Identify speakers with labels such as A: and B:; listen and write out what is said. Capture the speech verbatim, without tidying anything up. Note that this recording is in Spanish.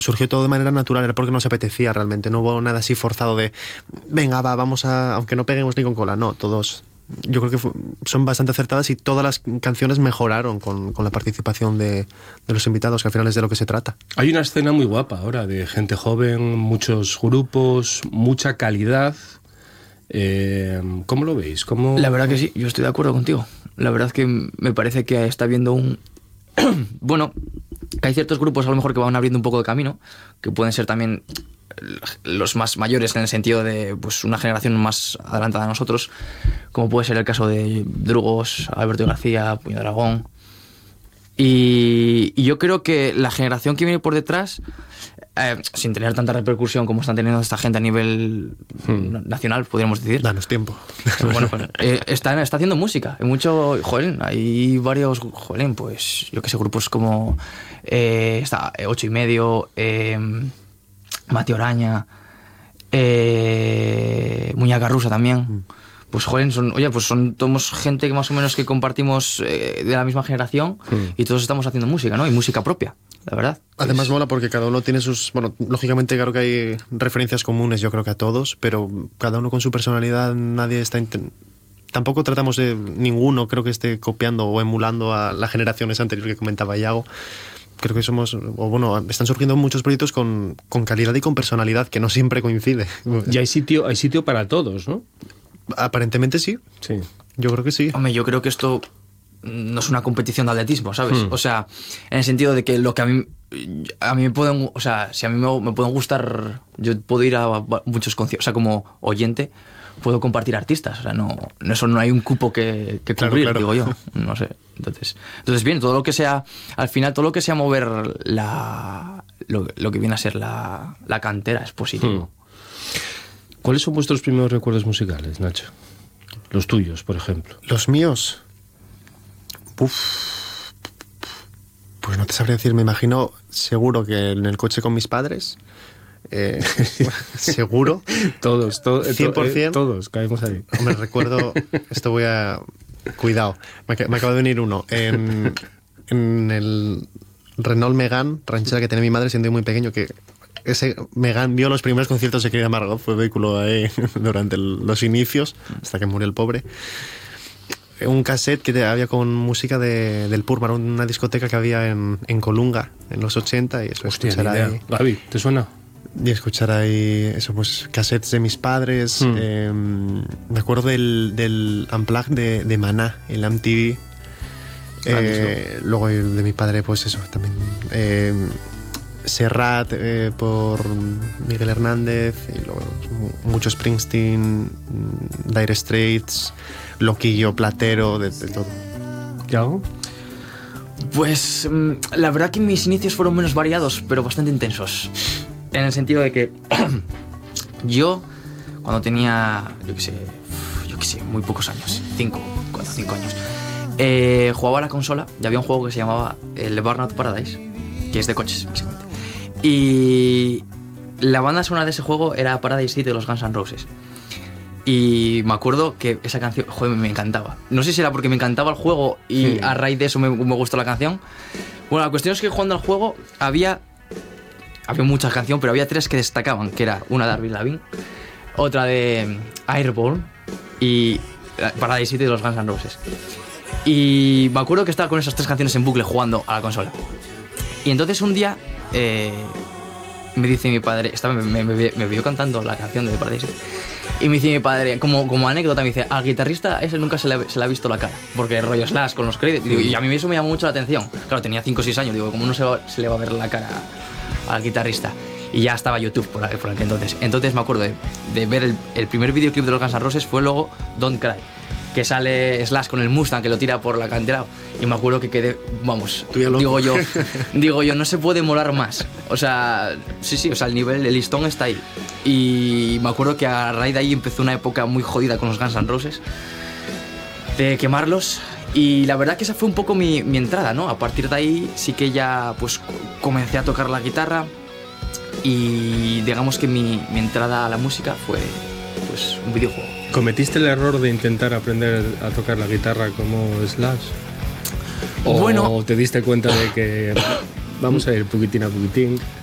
A: surgió todo de manera natural, era porque nos apetecía realmente, no hubo nada así forzado de, venga, va, vamos a, aunque no peguemos ni con cola, no, todos, yo creo que fue, son bastante acertadas y todas las canciones mejoraron con, con la participación de, de los invitados, que al final es de lo que se trata.
B: Hay una escena muy guapa ahora, de gente joven, muchos grupos, mucha calidad. Eh, ¿Cómo lo veis? ¿Cómo...
C: La verdad que sí, yo estoy de acuerdo contigo. La verdad es que me parece que está habiendo un... bueno, que hay ciertos grupos a lo mejor que van abriendo un poco de camino, que pueden ser también los más mayores en el sentido de pues una generación más adelantada a nosotros, como puede ser el caso de Drugos, Alberto García, Puño de Dragón. Y, y yo creo que la generación que viene por detrás, eh, sin tener tanta repercusión como están teniendo esta gente a nivel hmm. nacional, podríamos decir.
A: Danos tiempo.
C: Bueno, pues, eh, está, está haciendo música. Hay mucho, joder, hay varios, joder, pues yo que sé, grupos como eh, está Ocho y Medio, eh, Mati Oraña, eh, Muñeca Rusa también. Hmm. Pues joder, son, oye, pues son somos gente que más o menos que compartimos eh, de la misma generación mm. y todos estamos haciendo música, ¿no? Y música propia, la verdad.
A: Además
C: es...
A: mola porque cada uno tiene sus... Bueno, lógicamente claro que hay referencias comunes, yo creo que a todos, pero cada uno con su personalidad, nadie está... Intent... Tampoco tratamos de ninguno, creo que esté copiando o emulando a las generaciones anteriores que comentaba Iago. Creo que somos... O bueno, están surgiendo muchos proyectos con, con calidad y con personalidad, que no siempre coincide.
B: Y hay sitio, hay sitio para todos, ¿no?
A: Aparentemente sí.
B: Sí.
A: Yo creo que sí.
C: Hombre, yo creo que esto no es una competición de atletismo, ¿sabes? Hmm. O sea, en el sentido de que lo que a mí a mí me pueden, o sea, si a mí me, me pueden gustar, yo puedo ir a muchos conciertos, o sea, como oyente puedo compartir artistas, o sea, no, no eso no hay un cupo que, que cubrir, claro, claro. digo yo, no sé. Entonces, entonces bien, todo lo que sea, al final todo lo que sea mover la lo, lo que viene a ser la, la cantera es positivo. Hmm.
B: ¿Cuáles son vuestros primeros recuerdos musicales, Nacho? Los tuyos, por ejemplo.
A: Los míos. Uf. Pues no te sabría decir, me imagino seguro que en el coche con mis padres. Eh, seguro.
B: Todos, to-
A: cien por ciento.
B: Eh, todos, caemos ahí.
A: Hombre, recuerdo, esto voy a... Cuidado, me, me acaba de venir uno. En, en el Renault Megane, ranchera que tenía mi madre siendo yo muy pequeño, que... Ese Megane vio los primeros conciertos de Querida Margot, fue vehículo ahí durante el, los inicios, hasta que murió el pobre. Un cassette que había con música de, del Purmar, una discoteca que había en, en Colunga en los ochenta, y eso.
B: Hostia,
A: escuchar ahí.
B: Gaby, ¿te suena?
A: Y escuchar ahí, eso, pues, cassettes de mis padres. Mm. Eh, me acuerdo del, del Unplugged de, de Maná, el M T V. Eh, luego de mi padre, pues eso, también. Eh, Serrat eh, por Miguel Hernández, y luego mucho Springsteen, Dire Straits, Loquillo, Platero, de, de todo.
B: ¿Y algo?
C: Pues la verdad que mis inicios fueron menos variados, pero bastante intensos. En el sentido de que yo, cuando tenía, yo qué sé, yo qué sé, muy pocos años, cinco, cuatro, cinco años, eh, jugaba a la consola y había un juego que se llamaba el Burnout Paradise, que es de coches, básicamente. Y la banda sonora de ese juego era Paradise City de los Guns N' Roses. Y me acuerdo que esa canción, joder, me encantaba. No sé si era porque me encantaba el juego y sí. a raíz de eso me, me gustó la canción. Bueno, la cuestión es que jugando al juego había había mucha canción, pero había tres que destacaban, que era una de Avril Lavigne, otra de Airborne y Paradise City de los Guns N' Roses. Y me acuerdo que estaba con esas tres canciones en bucle jugando a la consola. Y entonces un día eh, me dice mi padre, estaba, me, me, me vio cantando la canción de Paradise City, y me dice mi padre, como, como anécdota, me dice, al guitarrista ese nunca se le, se le ha visto la cara, porque rollo Slash con los créditos, y, y a mí eso me llamó mucho la atención. Claro, tenía cinco o seis años, digo, ¿cómo no se, va, se le va a ver la cara al guitarrista? Y ya estaba YouTube por, por aquel entonces. Entonces me acuerdo de, de ver el, el primer videoclip de los Guns N' Roses, fue luego Don't Cry, que sale Slash con el Mustang que lo tira por la cantera, y me acuerdo que quedé, vamos, digo yo, digo yo, no se puede molar más. O sea, sí, sí, o sea, el nivel, el listón está ahí. Y me acuerdo que a raíz de ahí empezó una época muy jodida con los Guns N' Roses, de quemarlos, y la verdad que esa fue un poco mi, mi entrada, ¿no? A partir de ahí sí que ya pues comencé a tocar la guitarra, y digamos que mi, mi entrada a la música fue pues un videojuego.
B: ¿Cometiste el error de intentar aprender a tocar la guitarra como Slash? ¿O
C: bueno,
B: te diste cuenta de que vamos a ir poquitín a poquitín?